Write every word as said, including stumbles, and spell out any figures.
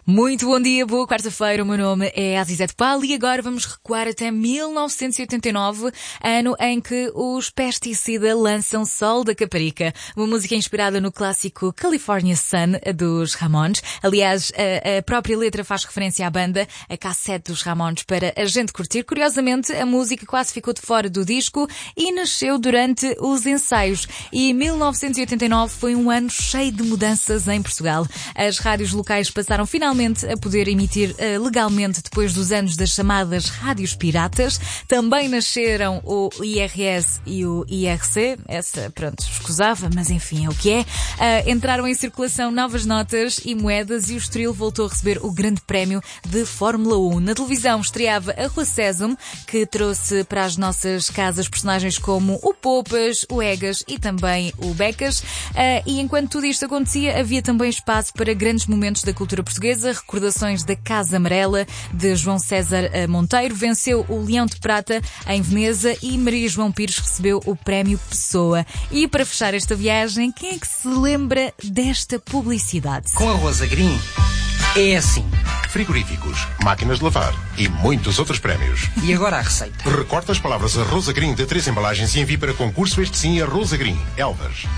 Muito bom dia, boa quarta-feira, o meu nome é Azizete Pal e agora vamos recuar até mil novecentos e oitenta e nove, ano em que os Pesticida lançam Sol da Caparica, uma música inspirada no clássico California Sun dos Ramones. Aliás, a, a própria letra faz referência à banda, a cassete dos Ramones, para a gente curtir. Curiosamente, a música quase ficou de fora do disco e nasceu durante os ensaios. E mil novecentos e oitenta e nove foi um ano cheio de mudanças em Portugal. As rádios locais passaram finalmente a poder emitir uh, legalmente depois dos anos das chamadas rádios piratas. Também nasceram o I R S e o I R C. Essa, pronto, escusava, mas enfim, é o que é. Uh, entraram em circulação novas notas e moedas e o Estoril voltou a receber o grande prémio de Fórmula um. Na televisão estreava a Rua Sésamo, que trouxe para as nossas casas personagens como o Poupas, o Egas e também o Becas. Uh, e enquanto tudo isto acontecia, havia também espaço para grandes momentos da cultura portuguesa, recordações da Casa Amarela de João César Monteiro, venceu o Leão de Prata em Veneza e Maria João Pires recebeu o Prémio Pessoa. E para fechar esta viagem, quem é que se lembra desta publicidade? Com a Rosa Green é assim. Frigoríficos, máquinas de lavar e muitos outros prémios. E agora a receita. Recorta as palavras Arroz Green de três embalagens e envie para concurso este sim Arroz Green, Elvas.